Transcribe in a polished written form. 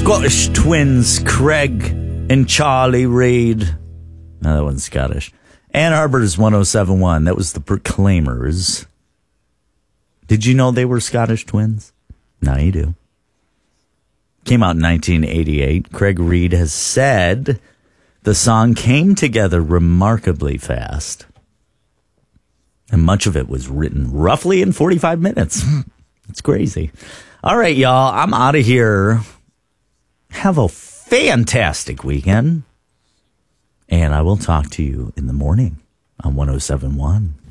Scottish twins, Craig and Charlie Reid. No, that one's Scottish. Ann Arbor's 107.1. That was the Proclaimers. Did you know they were Scottish twins? Now you do. Came out in 1988. Craig Reid has said the song came together remarkably fast. And much of it was written roughly in 45 minutes. It's crazy. All right, y'all. I'm out of here. Have a fantastic weekend. And I will talk to you in the morning on 107.1.